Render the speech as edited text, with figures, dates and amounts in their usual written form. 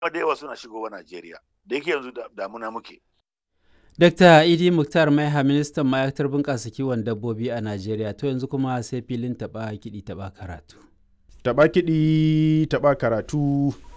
da yawa suna shigowa Najeriya da yake yanzu damuna muke. Dr. Idi Muktar Maiha, ministan ma'aikatar bunƙasa kiwon dabbobi a Najeriya. To yanzu kuma sai filin taɓa kiɗi taɓa karatu. Taɓa kiɗi taɓa karatu.